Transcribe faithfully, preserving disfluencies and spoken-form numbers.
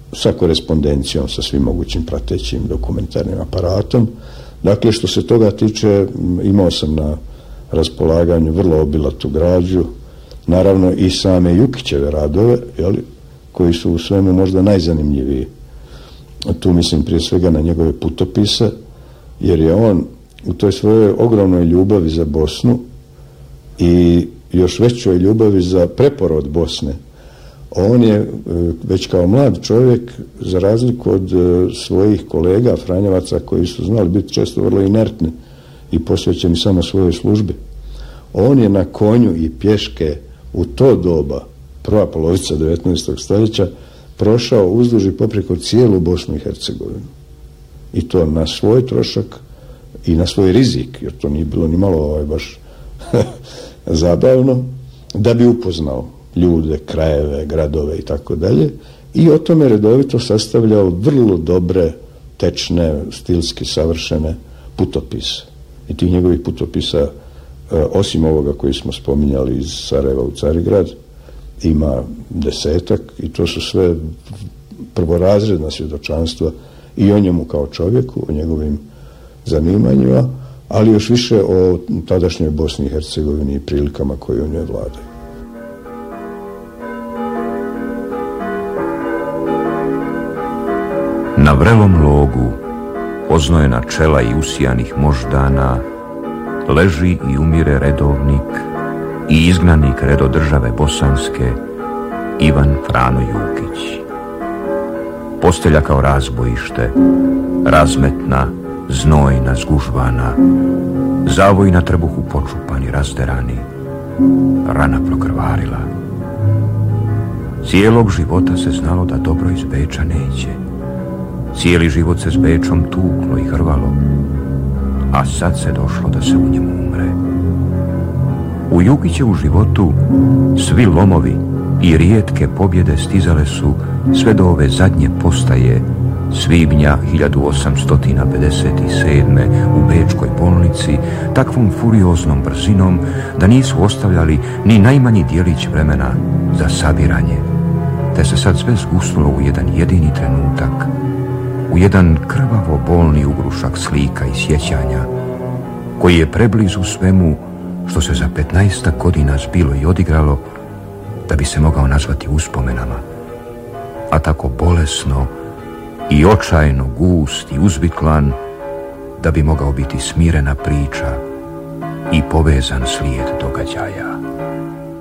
sa korespondencijom, sa svim mogućim pratećim dokumentarnim aparatom. Dakle, što se toga tiče, imao sam na raspolaganju vrlo obilatu građu, naravno i same Jukićeve radove, jeli, koji su u svemu možda najzanimljiviji. Tu mislim prije svega na njegove putopise, jer je on u toj svojoj ogromnoj ljubavi za Bosnu i još većoj ljubavi za preporod Bosne, on je već kao mlad čovjek, za razliku od svojih kolega Franjevaca koji su znali biti često vrlo inertni i posvećeni samo svojoj službi, on je na konju i pješke u to doba, prva polovica devetnaestog stoljeća, prošao uzduž i popreko cijelu Bosnu i Hercegovinu. I to na svoj trošak i na svoj rizik, jer to nije bilo ni malo ovaj, baš zabavno, da bi upoznao ljude, krajeve, gradove i tako dalje. I o tome redovito sastavljao vrlo dobre, tečne, stilski savršene putopise. I tih njegovih putopisa, osim ovoga koji smo spominjali iz Sarajeva u Carigrad, ima desetak i to su sve prvorazredna svjedočanstva i o njemu kao čovjeku, o njegovim zanimanjima, ali još više o tadašnjoj Bosni i Hercegovini i prilikama koje u njoj vladaju. Na vrelom logu, oznojena čela i usijanih moždana, leži i umire redovnik i izgnanik redo države bosanske, Ivan Frano Jukić. Postelja kao razbojište, razmetna, znojna, zgužvana, zavoj na trbuhu počupani, razderani, rana prokrvarila. Cijelog života se znalo da dobro iz Beča neće. Cijeli život se s Bečom tuklo i hrvalo, a sad se došlo da se u njemu umre. U Jukićevu životu svi lomovi i rijetke pobjede stizale su sve do ove zadnje postaje svibnja hiljadu osamsto pedeset sedme u Bečkoj bolnici takvom furioznom brzinom da nisu ostavljali ni najmanji dijelić vremena za sabiranje, te se sad sve zgusnulo u jedan jedini trenutak, u jedan krvavo bolni ugrušak slika i sjećanja koji je preblizu svemu što se za petnaestak godina zbilo i odigralo da bi se mogao nazvati uspomenama, a tako bolesno i očajno gust i uzviklan da bi mogao biti smirena priča i povezan slijed događaja.